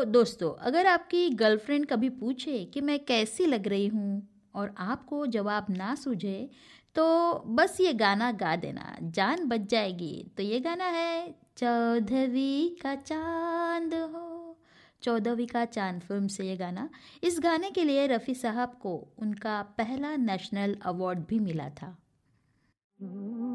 दोस्तों, अगर आपकी गर्लफ्रेंड कभी पूछे कि मैं कैसी लग रही हूँ और आपको जवाब ना सूझे, तो बस ये गाना गा देना, जान बच जाएगी। तो ये गाना है चौदहवीं का चांद हो, चौदहवीं का चांद फिल्म से ये गाना। इस गाने के लिए रफ़ी साहब को उनका पहला नेशनल अवार्ड भी मिला था।